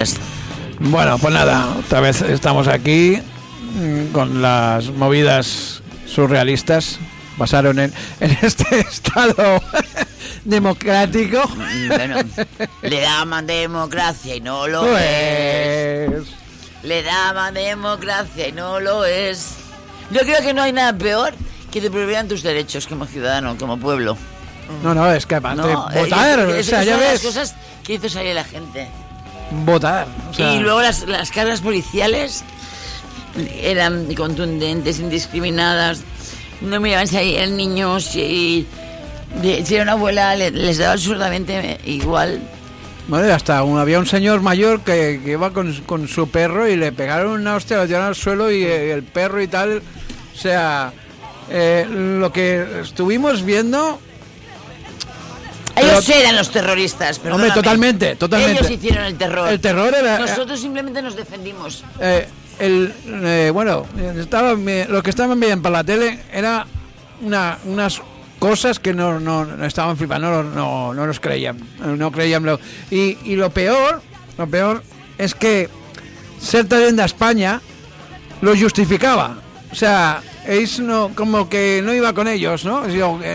podcast. Bueno, pues nada, otra vez estamos aquí con las movidas surrealistas. Pasaron en este estado democrático. Bueno, le daban democracia y no lo Pues... es. Le daban democracia y no lo es. Yo creo que no hay nada peor que te prohibieran tus derechos como ciudadano, como pueblo. No, es que aparte No, votar, o sea, ya son las ves, cosas que hizo salir la gente. votar. O sea, Y luego las cargas policiales eran contundentes, indiscriminadas. No miraban si hay niños, si era una abuela, les daba absurdamente igual. bueno, hasta había un señor mayor que iba con su perro y le pegaron una hostia, lo tiraron al suelo y el perro y tal. O sea, lo que estuvimos viendo... Ellos eran los terroristas, perdóname. Hombre, totalmente. Ellos hicieron el terror. El terror era... Nosotros simplemente nos defendimos. Bueno, lo que estaban viendo por la tele era unas cosas que no estaban flipando, no nos creían, y lo peor es que ser talent d'Espanya lo justificaba. O sea, ells no, como que no iba con ellos, no?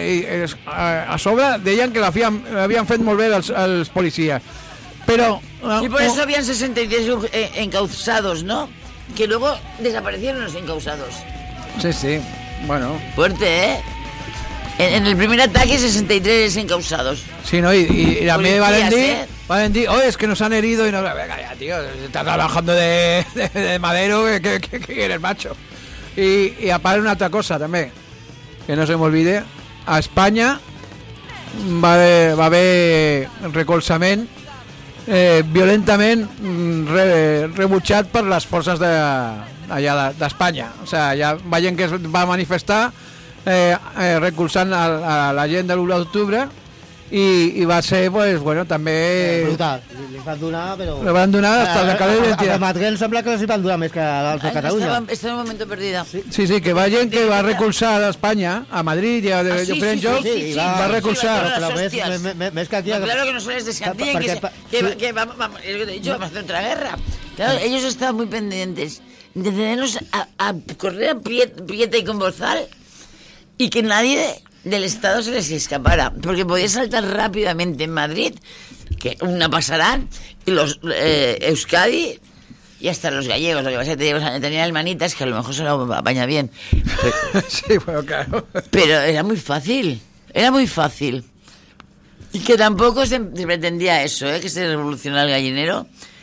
A sobre deien que l'havien fet molt bé els policies. Pero... y por eso habían 63 encausados, ¿no? Que luego desaparecieron los encausados. Sí, bueno. Fuerte, ¿eh? En el primer ataque 63 encausados. Sí, ¿no? Y también Policías, Valentí, es que nos han herido y no... Venga ya, tío, estás trabajando de madero, que eres macho. Y aparte una otra cosa también, que no se me olvide, a Espanya va haver recolzament violentament rebutjat per les forces d'Espanya. O sea, ja veient que es va manifestar recolzant a la gent de l'1 d'octubre i va ser, pues, bueno, també... brutal, li van donar, però... Li van donar hasta la cara d'identitat. A Madrid sembla que els van donar més que a l'altra Catalunya. Estava en un moment perdida. Sí, que va gent que va recolzar a Espanya, a Madrid i a diferents llocs, va recolzar. Però més que aquí... Claro que no se les descantillen, que vamos, es lo que te he dicho, vamos a hacer otra guerra. Claro, ellos estaban muy pendientes de tenernos a correr a prieta y con bozal y que nadie del Estado se les escapara, porque podía saltar rápidamente en Madrid, que una pasarán, y los Euskadi y hasta los gallegos. Lo que pasa es que tenían hermanitas que a lo mejor se lo apaña bien. Sí, bueno, claro. Pero era muy fácil. Y que tampoco se pretendía eso, que se revolucionara el gallinero.